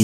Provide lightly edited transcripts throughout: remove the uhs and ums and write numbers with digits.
αύξηση?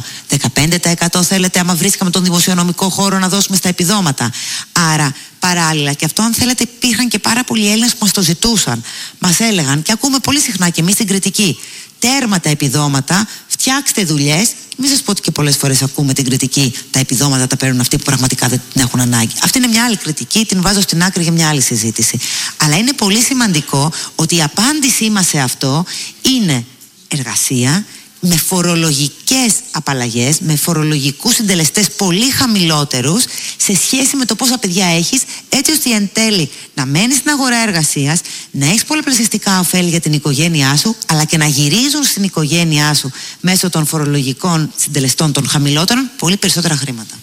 10-15% θέλετε, άμα βρίσκαμε τον δημοσιονομικό χώρο να δώσουμε στα επιδόματα? Άρα παράλληλα, και αυτό αν θέλετε υπήρχαν και πάρα πολλοί Έλληνες που μας το ζητούσαν. Μας έλεγαν, και ακούμε πολύ συχνά και εμείς στην κριτική, τέρμα τα επιδόματα, φτιάξτε δουλειές. Μην σας πω ότι και πολλές φορές ακούμε την κριτική, τα επιδόματα τα παίρνουν αυτοί που πραγματικά δεν την έχουν ανάγκη. Αυτή είναι μια άλλη κριτική, την βάζω στην άκρη για μια άλλη συζήτηση. Αλλά είναι πολύ σημαντικό ότι η απάντησή μας σε αυτό είναι εργασία, με φορολογικές απαλλαγές, με φορολογικούς συντελεστές πολύ χαμηλότερους σε σχέση με το πόσα παιδιά έχεις, έτσι ώστε εν τέλει να μένεις στην αγορά εργασίας, να έχεις πολλαπλασιαστικά ωφέλη για την οικογένειά σου, αλλά και να γυρίζουν στην οικογένειά σου μέσω των φορολογικών συντελεστών των χαμηλότερων πολύ περισσότερα χρήματα.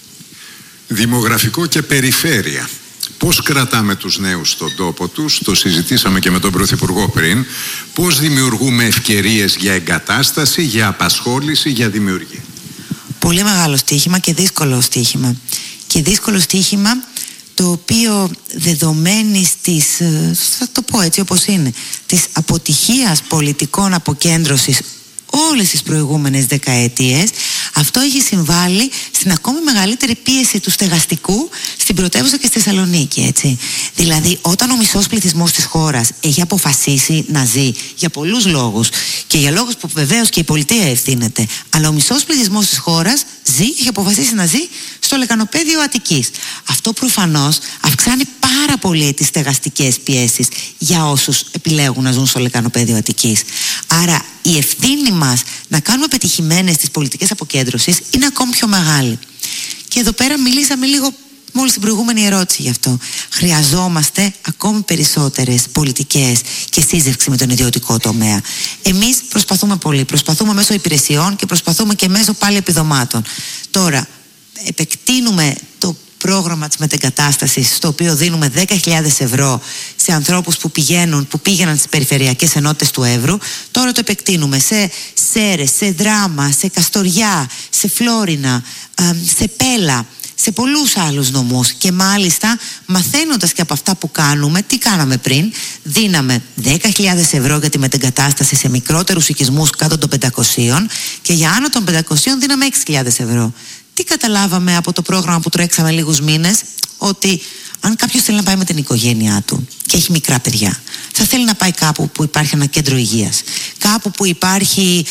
Δημογραφικό και περιφέρεια. Πώς κρατάμε τους νέους στον τόπο τους, το συζητήσαμε και με τον Πρωθυπουργό πριν, πώς δημιουργούμε ευκαιρίες για εγκατάσταση, για απασχόληση, για δημιουργία. Πολύ μεγάλο στοίχημα και δύσκολο στοίχημα. Και δύσκολο στοίχημα το οποίο δεδομένης της, θα το πω έτσι όπως είναι, της αποτυχίας πολιτικών αποκέντρωσης όλες τις προηγούμενες δεκαετίες, αυτό έχει συμβάλει στην ακόμη μεγαλύτερη πίεση του στεγαστικού στην πρωτεύουσα και στη Θεσσαλονίκη, έτσι. Δηλαδή, όταν ο μισός πληθυσμός της χώρας έχει αποφασίσει να ζει για πολλούς λόγους και για λόγους που βεβαίως και η πολιτεία ευθύνεται, αλλά ο μισός πληθυσμός της χώρας έχει αποφασίσει να ζει στο λεκανοπέδιο Αττικής. Αυτό προφανώς αυξάνει πάρα πολύ τις στεγαστικές πιέσεις για όσους επιλέγουν να ζουν στο λεκανοπέδιο Αττικής. Άρα η ευθύνη μας να κάνουμε πετυχημένες τις πολιτικές αποκέντρωσης είναι ακόμη πιο μεγάλη. Και εδώ πέρα μιλήσαμε λίγο μόλις στην προηγούμενη ερώτηση γι' αυτό. Χρειαζόμαστε ακόμη περισσότερες πολιτικές και σύζευξη με τον ιδιωτικό τομέα. Εμείς προσπαθούμε πολύ. Προσπαθούμε μέσω υπηρεσιών και προσπαθούμε και μέσω πάλι επιδομάτων. Τώρα, επεκτείνουμε το πρόγραμμα της μετεγκατάστασης, στο οποίο δίνουμε 10.000 ευρώ σε ανθρώπους που πήγαιναν στις περιφερειακές ενότητες του Εύρου. Τώρα το επεκτείνουμε σε Σέρες, σε Δράμα, σε Καστοριά, σε Φλόρινα, σε Πέλα, σε πολλούς άλλους νομούς. Και μάλιστα μαθαίνοντας και από αυτά που κάνουμε, τι κάναμε πριν? Δίναμε 10.000 ευρώ για τη μετεγκατάσταση σε μικρότερους οικισμούς κάτω των 500 και για άνω των 500 δίναμε 6.000 ευρώ. Τι καταλάβαμε από το πρόγραμμα που τρέξαμε λίγους μήνες? Ότι αν κάποιος θέλει να πάει με την οικογένειά του και έχει μικρά παιδιά, θα θέλει να πάει κάπου που υπάρχει ένα κέντρο υγείας, κάπου που υπάρχει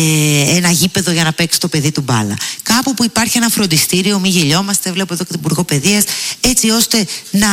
ένα γήπεδο για να παίξει το παιδί του μπάλα, κάπου που υπάρχει ένα φροντιστήριο, μη γελιόμαστε, βλέπω εδώ και την Υπουργό Παιδείας, έτσι ώστε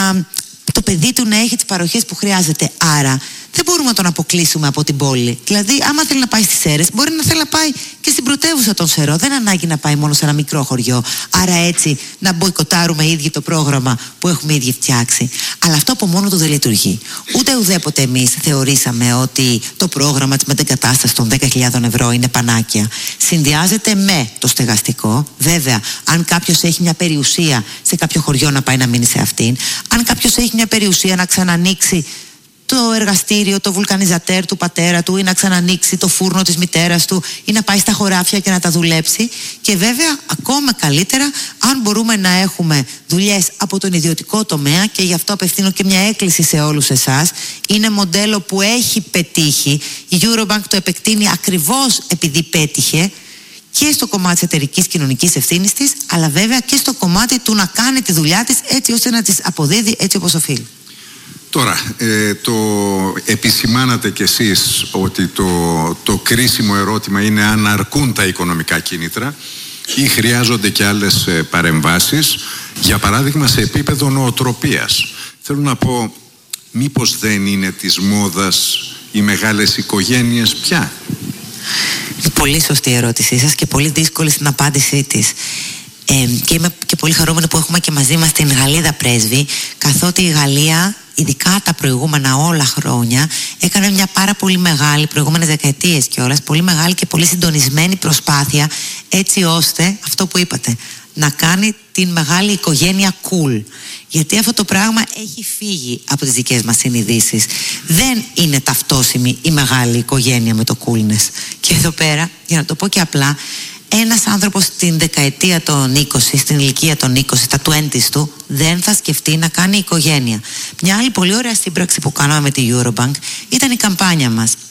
το παιδί του να έχει τις παροχές που χρειάζεται. Άρα δεν μπορούμε να τον αποκλείσουμε από την πόλη. Δηλαδή, άμα θέλει να πάει στις Σέρες, μπορεί να θέλει να πάει και στην πρωτεύουσα των Σερών. Δεν ανάγκη να πάει μόνο σε ένα μικρό χωριό. Άρα έτσι να μποϊκοτάρουμε ίδιοι το πρόγραμμα που έχουμε ήδη φτιάξει. Αλλά αυτό από μόνο του δεν λειτουργεί. Ούτε ουδέποτε εμείς θεωρήσαμε ότι το πρόγραμμα της μετεγκατάστασης των 10.000 ευρώ είναι πανάκια. Συνδυάζεται με το στεγαστικό. Βέβαια, αν κάποιος έχει μια περιουσία σε κάποιο χωριό, να πάει να μείνει σε αυτήν. Αν κάποιος έχει μια περιουσία, να ξανανοίξει το εργαστήριο, το βουλκανιζατέρ του πατέρα του ή να ξανανοίξει το φούρνο της μητέρας του ή να πάει στα χωράφια και να τα δουλέψει. Και βέβαια ακόμα καλύτερα αν μπορούμε να έχουμε δουλειές από τον ιδιωτικό τομέα, και γι' αυτό απευθύνω και μια έκκληση σε όλους εσάς. Είναι μοντέλο που έχει πετύχει. Η Eurobank το επεκτείνει ακριβώς επειδή πέτυχε και στο κομμάτι της εταιρικής κοινωνικής ευθύνης της, αλλά βέβαια και στο κομμάτι του να κάνει τη δουλειά της έτσι ώστε να της αποδίδει έτσι όπως οφείλει. Τώρα, το επισημάνατε κι εσείς ότι το κρίσιμο ερώτημα είναι αν αρκούν τα οικονομικά κίνητρα ή χρειάζονται και άλλες παρεμβάσεις, για παράδειγμα σε επίπεδο νοοτροπίας. Θέλω να πω, μήπως δεν είναι της μόδας οι μεγάλες οικογένειες πια? Πολύ σωστή η ερώτησή σας και πολύ δύσκολη στην απάντησή της. Και είμαι και πολύ χαρούμενη που έχουμε και μαζί μας την Γαλλίδα πρέσβη, καθότι η Γαλλία, ειδικά τα προηγούμενα όλα χρόνια, έκανε μια πάρα πολύ μεγάλη, προηγούμενες δεκαετίες κιόλας, πολύ μεγάλη και πολύ συντονισμένη προσπάθεια, έτσι ώστε αυτό που είπατε, να κάνει την μεγάλη οικογένεια cool. Γιατί αυτό το πράγμα έχει φύγει από τις δικές μας συνειδήσεις. Δεν είναι ταυτόσιμη η μεγάλη οικογένεια με το coolness. Και εδώ πέρα, για να το πω και απλά, ένας άνθρωπος στην δεκαετία των 20, στην ηλικία των 20, στα 20's του, δεν θα σκεφτεί να κάνει οικογένεια. Μια άλλη πολύ ωραία σύμπραξη που κάναμε με τη Eurobank ήταν η καμπάνια μας.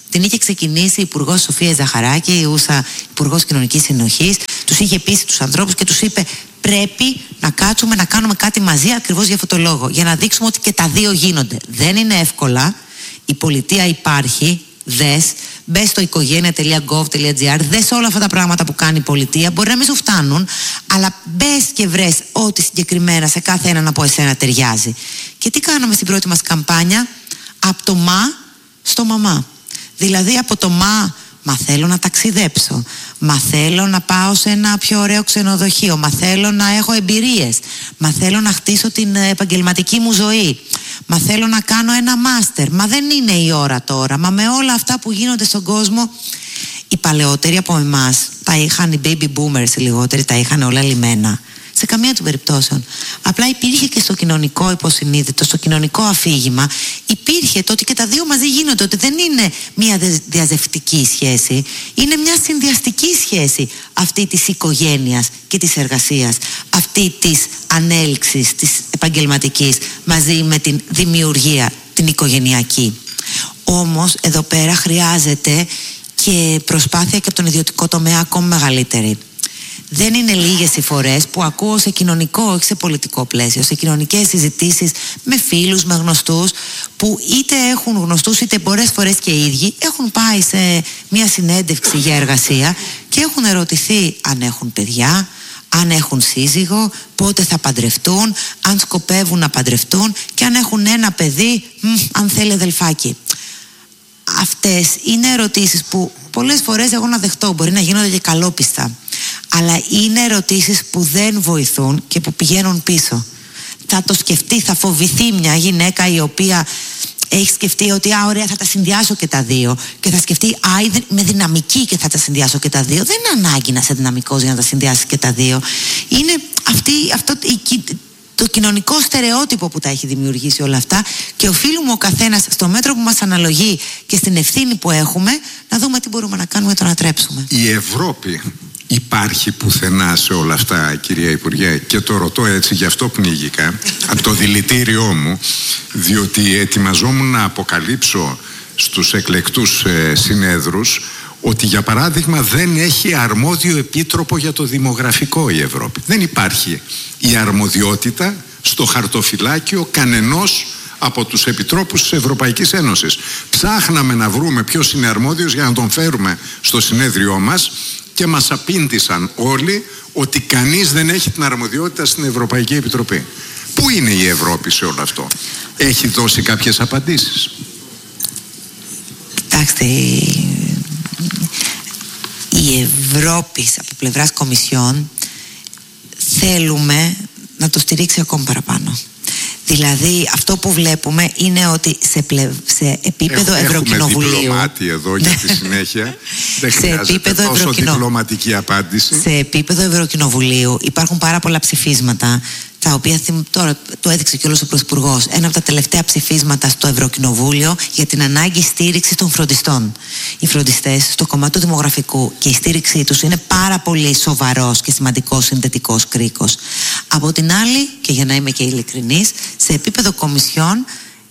Την είχε ξεκινήσει η Υπουργός Σοφία Ζαχαράκη, η ούσα Υπουργός Κοινωνικής Συνοχής. Τους είχε πείσει τους ανθρώπους και τους είπε: πρέπει να κάτσουμε να κάνουμε κάτι μαζί ακριβώς για αυτό το λόγο. Για να δείξουμε ότι και τα δύο γίνονται. Δεν είναι εύκολα. Η πολιτεία υπάρχει. Μπες στο οικογένεια.gov.gr, δες όλα αυτά τα πράγματα που κάνει η πολιτεία. Μπορεί να μην σου φτάνουν, αλλά μπες και βρες ό,τι συγκεκριμένα σε κάθε έναν από εσένα ταιριάζει. Και τι κάναμε στην πρώτη μας καμπάνια? Από το μα στο μαμά. Δηλαδή από το μα θέλω να ταξιδέψω, μα θέλω να πάω σε ένα πιο ωραίο ξενοδοχείο, μα θέλω να έχω εμπειρίες, μα θέλω να χτίσω την επαγγελματική μου ζωή, μα θέλω να κάνω ένα μάστερ. Μα δεν είναι η ώρα τώρα. Μα με όλα αυτά που γίνονται στον κόσμο, οι παλαιότεροι από εμάς τα είχαν, οι baby boomers οι λιγότεροι τα είχαν όλα λιμένα. Σε καμία των περιπτώσεων. Απλά υπήρχε και στο κοινωνικό υποσυνείδητο, στο κοινωνικό αφήγημα, υπήρχε το ότι και τα δύο μαζί γίνονται, ότι δεν είναι μια διαζευτική σχέση, είναι μια συνδυαστική σχέση αυτή της οικογένειας και της εργασίας, αυτή της ανέλυξης, της επαγγελματικής, μαζί με την δημιουργία, την οικογενειακή. Όμως εδώ πέρα χρειάζεται και προσπάθεια και από τον ιδιωτικό τομέα ακόμη μεγαλύτερη. Δεν είναι λίγες οι φορές που ακούω σε κοινωνικό, όχι σε πολιτικό πλαίσιο, σε κοινωνικές συζητήσεις με φίλους, με γνωστούς, που είτε έχουν γνωστούς είτε πολλές φορές και οι ίδιοι έχουν πάει σε μια συνέντευξη για εργασία και έχουν ερωτηθεί αν έχουν παιδιά, αν έχουν σύζυγο, πότε θα παντρευτούν, αν σκοπεύουν να παντρευτούν και αν έχουν ένα παιδί, αν θέλει αδελφάκι. Αυτές είναι ερωτήσεις που πολλές φορές εγώ να δεχτώ, μπορεί να γίνονται και καλόπιστα, αλλά είναι ερωτήσεις που δεν βοηθούν και που πηγαίνουν πίσω. Θα το σκεφτεί, θα φοβηθεί μια γυναίκα η οποία έχει σκεφτεί ότι ωραία θα τα συνδυάσω και τα δύο, και θα σκεφτεί είμαι δυναμική και θα τα συνδυάσω και τα δύο. Δεν είναι ανάγκη να είσαι δυναμικός για να τα συνδυάσεις και τα δύο. Είναι το κοινωνικό στερεότυπο που τα έχει δημιουργήσει όλα αυτά, και οφείλουμε ο καθένας στο μέτρο που μας αναλογεί και στην ευθύνη που έχουμε να δούμε τι μπορούμε να κάνουμε για να τρέψουμε. Η Ευρώπη υπάρχει πουθενά σε όλα αυτά, κυρία Υπουργέ, και το ρωτώ έτσι γι' αυτό πνίγηκα από το δηλητήριό μου, διότι ετοιμαζόμουν να αποκαλύψω στους εκλεκτούς συνέδρους ότι για παράδειγμα δεν έχει αρμόδιο επίτροπο για το δημογραφικό η Ευρώπη. Δεν υπάρχει η αρμοδιότητα στο χαρτοφυλάκιο κανενός από τους επιτρόπους της Ευρωπαϊκής Ένωσης. Ψάχναμε να βρούμε ποιος είναι αρμόδιος για να τον φέρουμε στο συνέδριό μας και μας απήντησαν όλοι ότι κανείς δεν έχει την αρμοδιότητα στην Ευρωπαϊκή Επιτροπή. Πού είναι η Ευρώπη σε όλο αυτό? Έχει δώσει κάποιες απαντήσεις? Κοιτάξτε, η Ευρώπη από πλευράς Κομισιόν θέλουμε να το στηρίξει ακόμη παραπάνω. Δηλαδή αυτό που βλέπουμε είναι ότι σε επίπεδο Ευρωκοινοβουλίου... Έχουμε διπλωμάτη εδώ για τη συνέχεια. Δεν χρειάζεται τόσο διπλωματική απάντηση. Σε επίπεδο Ευρωκοινοβουλίου υπάρχουν πάρα πολλά ψηφίσματα, τα οποία τώρα το έδειξε κιόλας ο Πρωθυπουργός. Ένα από τα τελευταία ψηφίσματα στο Ευρωκοινοβούλιο για την ανάγκη στήριξης των φροντιστών. Οι φροντιστές στο κομμάτι του δημογραφικού και η στήριξή τους είναι πάρα πολύ σοβαρός και σημαντικός συνδετικός κρίκος. Από την άλλη, και για να είμαι και ειλικρινής, σε επίπεδο Κομισιόν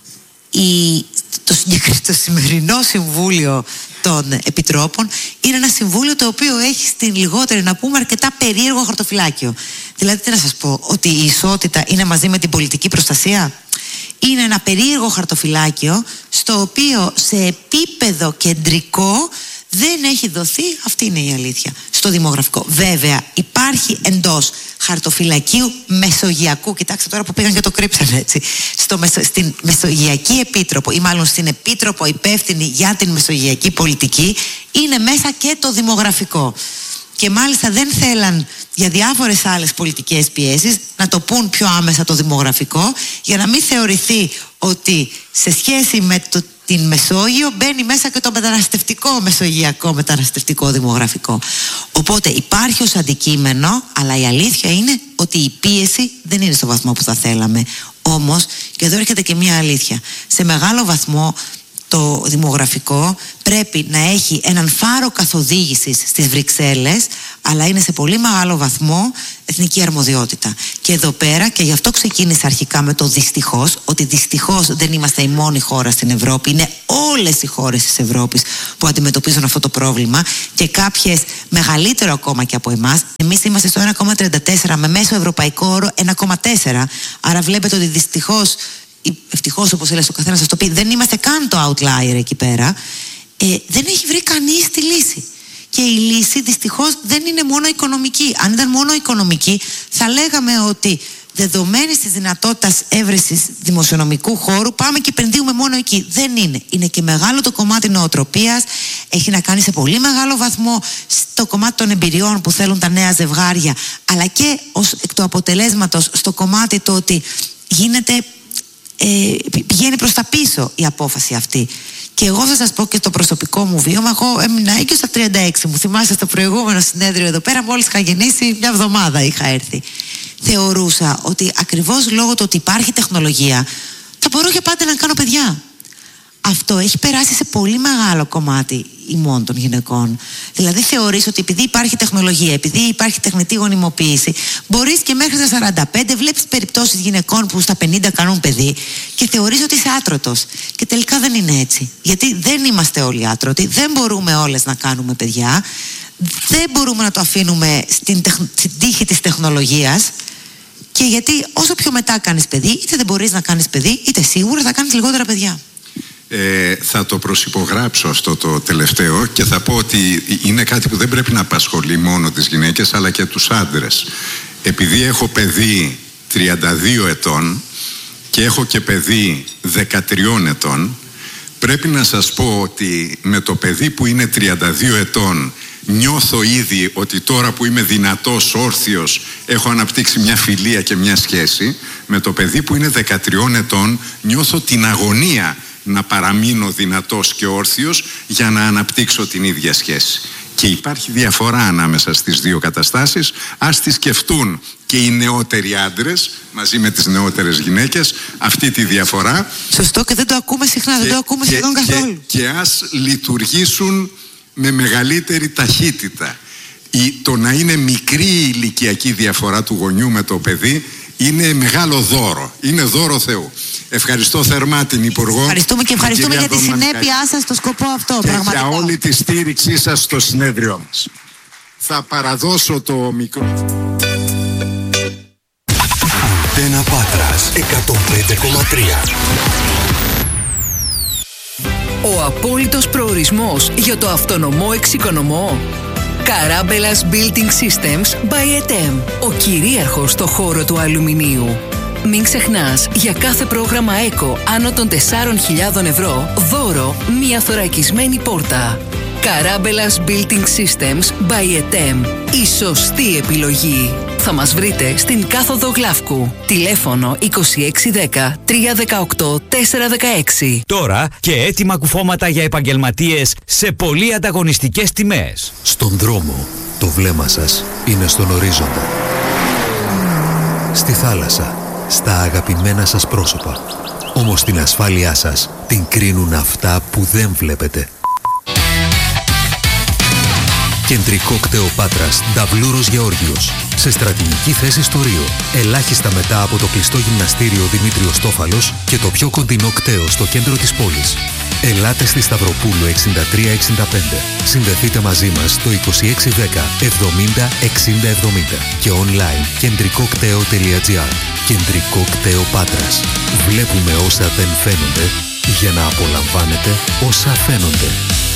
το σημερινό Συμβούλιο των Επιτρόπων είναι ένα συμβούλιο το οποίο έχει στην λιγότερη, να πούμε, αρκετά περίεργο χαρτοφυλάκιο. Δηλαδή, τι να σας πω, ότι η ισότητα είναι μαζί με την πολιτική προστασία? Είναι ένα περίεργο χαρτοφυλάκιο στο οποίο σε επίπεδο κεντρικό δεν έχει δοθεί, αυτή είναι η αλήθεια, στο δημογραφικό. Βέβαια υπάρχει εντός χαρτοφυλακίου μεσογειακού, κοιτάξτε τώρα που πήγαν και το κρύψαν έτσι, στην Μεσογειακή Επίτροπο, ή μάλλον στην Επίτροπο υπεύθυνη για την Μεσογειακή Πολιτική, είναι μέσα και το δημογραφικό. Και μάλιστα δεν θέλαν για διάφορες άλλες πολιτικές πιέσεις να το πούν πιο άμεσα το δημογραφικό, για να μην θεωρηθεί ότι σε σχέση με την Μεσόγειο μπαίνει μέσα και το μεταναστευτικό, μεσογειακό μεταναστευτικό δημογραφικό. Οπότε υπάρχει ως αντικείμενο, αλλά η αλήθεια είναι ότι η πίεση δεν είναι στο βαθμό που θα θέλαμε. Όμως, και εδώ έρχεται και μια αλήθεια, σε μεγάλο βαθμό το δημογραφικό πρέπει να έχει έναν φάρο καθοδήγησης στις Βρυξέλλες, αλλά είναι σε πολύ μεγάλο βαθμό εθνική αρμοδιότητα. Και εδώ πέρα, και γι' αυτό ξεκίνησα αρχικά με το δυστυχώς, ότι δυστυχώς δεν είμαστε η μόνη χώρα στην Ευρώπη, είναι όλες οι χώρες της Ευρώπης που αντιμετωπίζουν αυτό το πρόβλημα και κάποιες μεγαλύτερο ακόμα και από εμάς. Εμείς είμαστε στο 1,34 με μέσο ευρωπαϊκό όρο 1,4. Άρα βλέπετε ότι δυστυχώς, ευτυχώς όπως έλεγε ο καθένας σας το πει, δεν είμαστε καν το outlier εκεί πέρα. Δεν έχει βρει κανείς τη λύση. Και η λύση δυστυχώς δεν είναι μόνο οικονομική. Αν ήταν μόνο οικονομική, θα λέγαμε ότι δεδομένης της δυνατότητας έβρεσης δημοσιονομικού χώρου πάμε και επενδύουμε μόνο εκεί. Δεν είναι. Είναι και μεγάλο το κομμάτι νοοτροπίας. Έχει να κάνει σε πολύ μεγάλο βαθμό στο κομμάτι των εμπειριών που θέλουν τα νέα ζευγάρια, αλλά και ως εκ του αποτελέσματος στο κομμάτι το ότι πηγαίνει προς τα πίσω η απόφαση αυτή. Και εγώ θα σας πω και το προσωπικό μου βίωμα. Εγώ έμεινα έγκυος στα 36 μου. Θυμάστε στο προηγούμενο συνέδριο εδώ πέρα, μόλις είχα γεννήσει, μια εβδομάδα είχα έρθει. Θεωρούσα ότι ακριβώς λόγω του ότι υπάρχει τεχνολογία θα μπορώ για πάντα να κάνω παιδιά. Αυτό έχει περάσει σε πολύ μεγάλο κομμάτι ημών των γυναικών. Δηλαδή θεωρείς ότι επειδή υπάρχει τεχνολογία, επειδή υπάρχει τεχνητή γονιμοποίηση, μπορείς και μέχρι τα 45 βλέπεις περιπτώσεις γυναικών που στα 50 κάνουν παιδί και θεωρείς ότι είσαι άτρωτος. Και τελικά δεν είναι έτσι. Γιατί δεν είμαστε όλοι άτρωτοι, δεν μπορούμε όλες να κάνουμε παιδιά, δεν μπορούμε να το αφήνουμε στην τύχη της τεχνολογίας. Και γιατί όσο πιο μετά κάνεις παιδί, είτε δεν μπορείς να κάνεις παιδί, είτε σίγουρα θα κάνεις λιγότερα παιδιά. Θα το προσυπογράψω αυτό το τελευταίο και θα πω ότι είναι κάτι που δεν πρέπει να απασχολεί μόνο τις γυναίκες αλλά και τους άντρες. Επειδή έχω παιδί 32 ετών και έχω και παιδί 13 ετών, πρέπει να σας πω ότι με το παιδί που είναι 32 ετών νιώθω ήδη ότι τώρα που είμαι δυνατός, όρθιος, έχω αναπτύξει μια φιλία και μια σχέση. Με το παιδί που είναι 13 ετών νιώθω την αγωνία να παραμείνω δυνατός και όρθιος για να αναπτύξω την ίδια σχέση. Και υπάρχει διαφορά ανάμεσα στις δύο καταστάσεις. Ας τη σκεφτούν και οι νεότεροι άντρες μαζί με τις νεότερες γυναίκες αυτή τη διαφορά. Σωστό, και δεν το ακούμε συχνά, δεν το ακούμε σχεδόν καθόλου. Και ας λειτουργήσουν με μεγαλύτερη ταχύτητα. Το να είναι μικρή η ηλικιακή διαφορά του γονιού με το παιδί είναι μεγάλο δώρο. Είναι δώρο Θεού. Ευχαριστώ θερμά την Υπουργό. Ευχαριστούμε και ευχαριστούμε για τη συνέπειά σας στο σκοπό αυτό. Και για όλη τη στήριξή σας στο συνέδριό μας. Θα παραδώσω το μικρό. Αντένα Πάτρας 105,3. Ο απόλυτος προορισμός για το αυτονομό εξοικονομό. Καράμπελας Building Systems by ETEM. Ο κυρίαρχος στο χώρο του αλουμινίου. Μην ξεχνάς, για κάθε πρόγραμμα ΕΚΟ άνω των 4.000 ευρώ, δώρο μία θωρακισμένη πόρτα. Καράμπελας Building Systems by ETEM. Η σωστή επιλογή. Θα μας βρείτε στην κάθοδο Γλαύκου. Τηλέφωνο 2610 318 416. Τώρα και έτοιμα κουφώματα για επαγγελματίες σε πολύ ανταγωνιστικές τιμές. Στον δρόμο, το βλέμμα σας είναι στον ορίζοντα. Στη θάλασσα, στα αγαπημένα σας πρόσωπα. Όμως την ασφάλειά σας την κρίνουν αυτά που δεν βλέπετε. Κεντρικό κτέο Πάτρας, Νταβλούρος Γεώργιος. Σε στρατηγική θέση στο Ρίο. Ελάχιστα μετά από το κλειστό γυμναστήριο Δημήτριος Στόφαλος και το πιο κοντινό κτέο στο κέντρο της πόλης. Ελάτε στη Σταυροπούλου 6365. Συνδεθείτε μαζί μας στο 2610 70 60 70 και online κεντρικοκτέο.gr. Κεντρικό κτέο Πάτρας. Βλέπουμε όσα δεν φαίνονται για να απολαμβάνετε όσα φαίνονται.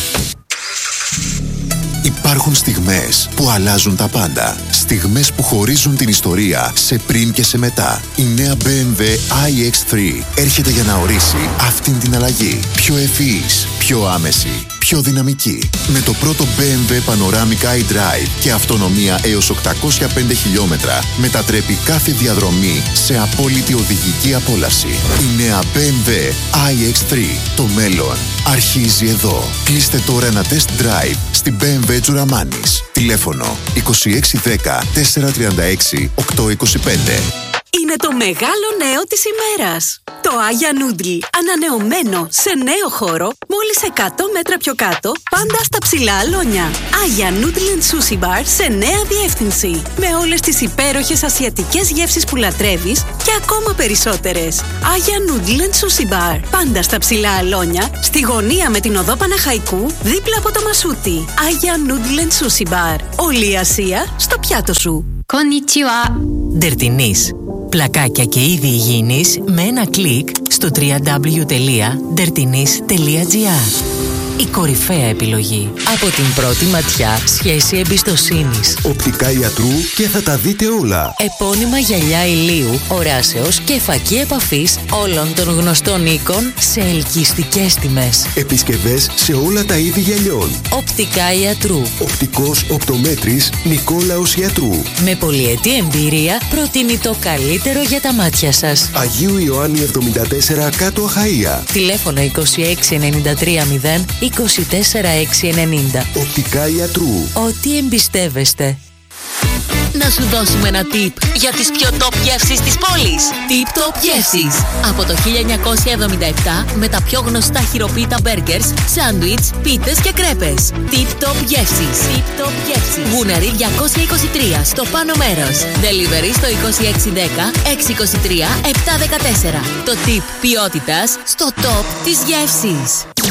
Υπάρχουν στιγμές που αλλάζουν τα πάντα. Στιγμές που χωρίζουν την ιστορία σε πριν και σε μετά. Η νέα BMW iX3 έρχεται για να ορίσει αυτήν την αλλαγή. Πιο ευφυής, πιο άμεση, πιο δυναμική. Με το πρώτο BMW Panoramic iDrive και αυτονομία έως 805 χιλιόμετρα μετατρέπει κάθε διαδρομή σε απόλυτη οδηγική απόλαυση. Η νέα BMW iX3. Το μέλλον αρχίζει εδώ. Κλείστε τώρα ένα test drive στην BMW Τζουραμάνης. Τηλέφωνο 2610 436 825. Είναι είναι το μεγάλο νέο της ημέρας. Το Άγια Νούντλ, ανανεωμένο σε νέο χώρο, μόλις 100 μέτρα πιο κάτω, πάντα στα ψηλά αλόνια. Άγια Νούντλ and Sushi Bar σε νέα διεύθυνση. Με όλες τις υπέροχες ασιατικές γεύσεις που λατρεύεις και ακόμα περισσότερες. Άγια Νούντλ and Sushi Bar, πάντα στα ψηλά αλόνια, στη γωνία με την οδό Παναχαϊκού, δίπλα από το Μασούτι. Άγια Νούντλ and Sushi Bar. Όλη η Ασία στο πιάτο σου. Konnichiwa. Ντερτινής. Πλακάκια και είδη υγιεινής με ένα κλικ στο www.dertinis.gr. Η κορυφαία επιλογή. Από την πρώτη ματιά, σχέση εμπιστοσύνης. Οπτικά ιατρού και θα τα δείτε όλα. Επώνυμα γυαλιά ηλίου, οράσεως και φακή επαφής όλων των γνωστών οίκων σε ελκυστικές τιμές. Επισκευές σε όλα τα είδη γυαλιών. Οπτικά ιατρού. Οπτικός οπτομέτρης Νικόλαος Ιατρού. Με πολυετή εμπειρία προτείνει το καλύτερο για τα μάτια σας. Αγίου Ιωάννη 74 κάτω Αχαΐα. Τηλέφωνο 26930 24690. Οπτικά ιατρού. Ό,τι εμπιστεύεστε. Να σου δώσουμε ένα tip για τις πιο top γεύσεις της πόλης. Tip Top Γεύσεις. Από το 1977 με τα πιο γνωστά χειροποίητα μπέργκερς, σάντουιτς, πίτες και κρέπες. Tip Top Γεύσεις. Tip Top Γεύσεις. Γούναρη 223 στο πάνω μέρος. Delivery στο 2610 623 714. Το tip ποιότητας στο top της γεύσης.